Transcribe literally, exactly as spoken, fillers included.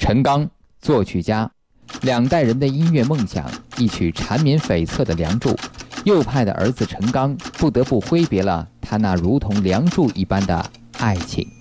陈刚，作曲家，两代人的音乐梦想，一曲缠绵悱恻的《梁祝》，右派的儿子陈刚不得不挥别了他那如同梁祝一般的爱情。